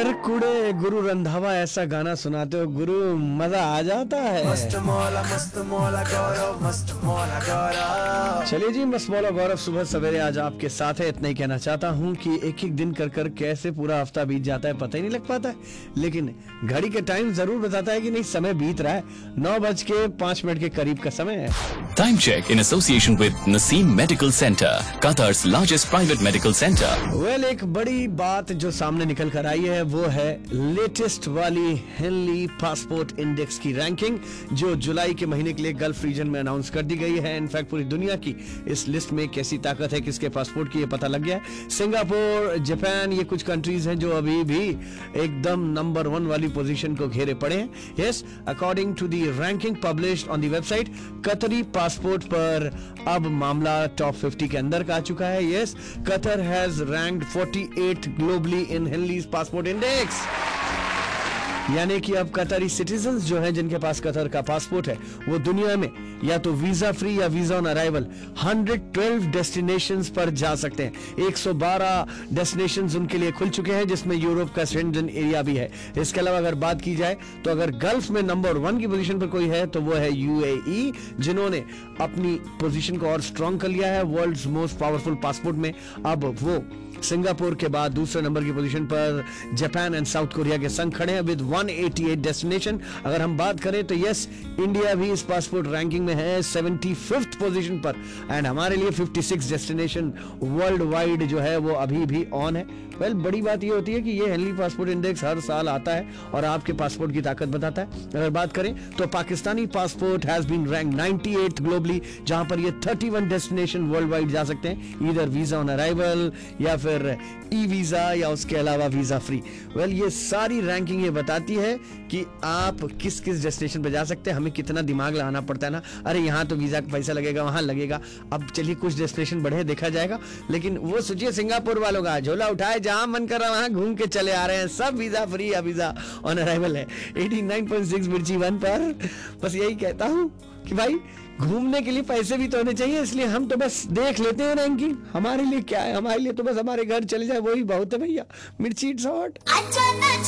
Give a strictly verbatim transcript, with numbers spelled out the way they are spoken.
सागर कुड़े गुरु रंधावा ऐसा गाना सुनाते हो गुरु, मजा आ जाता है। मस्त मौला मस्त मौला गौरव मस्त मौला गौरव। चलिए जी, मस्त मौला गौरव सुबह सवेरे आज आपके साथ है। इतना ही कहना चाहता हूँ कि एक एक दिन कर कर कैसे पूरा हफ्ता बीत जाता है पता ही नहीं लग पाता है, लेकिन घड़ी के टाइम जरूर बताता है कि नहीं समय बीत रहा है। नौ बज के पांच मिनट के करीब का समय है। Time check in association with Naseem Medical Center, Qatar's largest private medical center. Well well, एक बड़ी बात जो सामने निकल कर आई है वो है लेटेस्ट वाली हेनली पासपोर्ट इंडेक्स की रैंकिंग, जो जुलाई के महीने के लिए गल्फ रीजन में अनाउंस कर दी गई है। इनफैक्ट पूरी दुनिया की इस लिस्ट में कैसी ताकत है, किसके पासपोर्ट की, ये पता लग गया है। सिंगापुर, जापान, ये कुछ कंट्रीज हैं जो अभी भी एकदम नंबर वन वाली पोजीशन को घेरे पड़े हैं। Yes, according to the ranking published on the website, कतरी पासपोर्ट पर अब मामला टॉप फिफ्टी के अंदर का आ चुका है। Yes, Qatar has ranked forty eight globally in हेनलीज passport index, यानी कि अब कतरी सिटीजन्स जो हैं जिनके पास कतर का पासपोर्ट है वो दुनिया में या तो वीजा फ्री या वीजा ऑन अराइवल एक सौ बारह डेस्टिनेशंस पर जा सकते हैं। एक सौ बारह डेस्टिनेशंस उनके लिए खुल चुके हैं, जिसमें यूरोप का शेंजन एरिया भी है। इसके अलावा अगर बात की जाए तो अगर गल्फ में नंबर वन की पोजीशन पर कोई है तो वो है यूएई, जिन्होंने अपनी पोजीशन को और स्ट्रॉन्ग कर लिया है वर्ल्ड्स मोस्ट पावरफुल पासपोर्ट में। अब वो सिंगापुर के बाद दूसरे नंबर की पोजीशन पर जापान एंड साउथ कोरिया के संग खड़े हैं विद एक सौ अट्ठासी डेस्टिनेशन। अगर हम बात करें तो यस, इंडिया भी इस पासपोर्ट रैंकिंग में है पचहत्तरवीं पोजीशन पर, एंड हमारे लिए छप्पन डेस्टिनेशन वर्ल्ड वाइड जो है वो अभी भी ऑन है। वेल well, बड़ी बात ये होती है कि ये हेनली पासपोर्ट इंडेक्स हर साल आता है और आपके पासपोर्ट की ताकत बताता है। अगर बात करें तो Pakistani passport has been rank अट्ठानवे ग्लोबली, जहां पर ये इकतीस डेस्टिनेशन वर्ल्ड वाइड जा सकते हैं, ईदर वीजा ऑन अराइवल या फिर ई वीजा या उसके अलावा वीजा फ्री। वेल well, ये सारी रैंकिंग ये बताती है कि आप किस किस डेस्टिनेशन पे जा सकते हैं। हमें कितना दिमाग लगाना पड़ता है ना, अरे यहाँ तो वीजा का पैसा लगेगा, वहां लगेगा। अब चलिए कुछ डेस्टिनेशन बढ़े देखा जाएगा, लेकिन वो सोचिए सिंगापुर वालों का झोला उठाए, जहां मन कर रहा वहां घूम के चले आ रहे हैं, सब वीजा फ्री या वीजा ऑन अराइवल है। नवासी पॉइंट सिक्स मिर्ची वन पर बस यही कहता हूं कि भाई घूमने के लिए पैसे भी तो होने चाहिए, इसलिए हम तो बस देख लेते हैं रैंकिंग। हमारे लिए क्या है, हमारे लिए तो बस हमारे घर चले जाए वही बहुत है भैया। मिर्ची इट्स हॉट।